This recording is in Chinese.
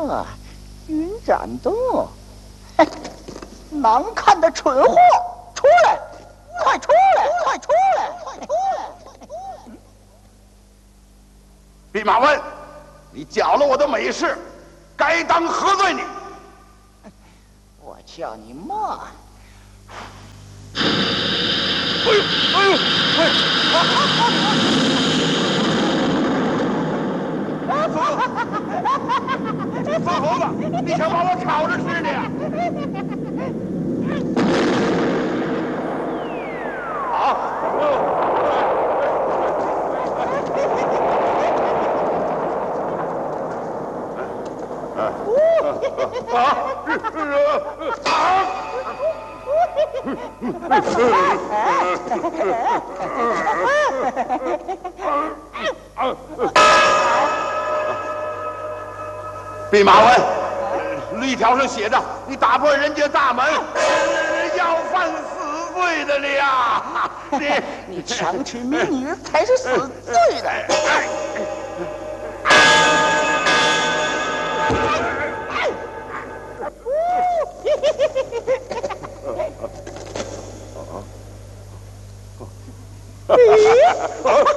啊，云展东，难看的蠢货，出来！快出来！快出来！快出来！ 弼马温，你搅了我的美事，该当何罪你？ 我叫你慢。 哎呦哎呦哎！疯猴子，你想把我炒着吃的呀？弼马温，律条上写着，你打破人家大门，要犯死罪的了呀！ 你强娶民女才是死罪的。